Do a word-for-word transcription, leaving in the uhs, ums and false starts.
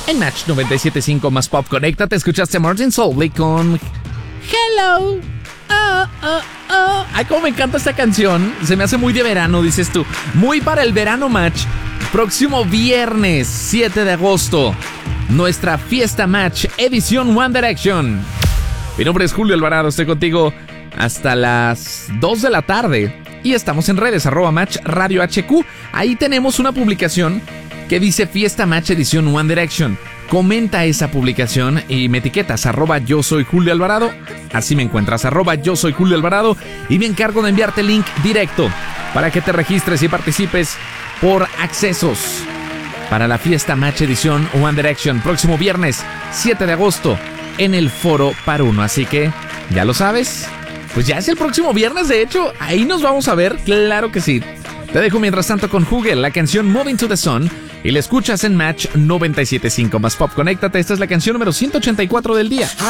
En Match noventa y siete punto cinco más Pop. Conéctate, escuchaste a Martin Solveig con Hello. Oh, oh, oh. Ay, cómo me encanta esta canción. Se me hace muy de verano, dices tú. Muy para el verano, Match. Próximo viernes siete de agosto, nuestra fiesta Match edición One Direction. Mi nombre es Julio Alvarado, estoy contigo hasta las dos de la tarde. Y estamos en redes, arroba Match Radio H Q. Ahí tenemos una publicación que dice Fiesta Match edición One Direction. Comenta esa publicación y me etiquetas, arroba yo soy Julio Alvarado. Así me encuentras, arroba yo soy Julio Alvarado. Y me encargo de enviarte el link directo para que te registres y participes por accesos para la Fiesta Match edición One Direction. Próximo viernes siete de agosto en el Foro Paruno. Así que, ya lo sabes, pues ya es el próximo viernes, de hecho. Ahí nos vamos a ver, claro que sí. Te dejo mientras tanto con Hugel, la canción Moving to the Sun, y la escuchas en Match noventa y siete punto cinco más Pop. Conéctate, esta es la canción número ciento ochenta y cuatro del día.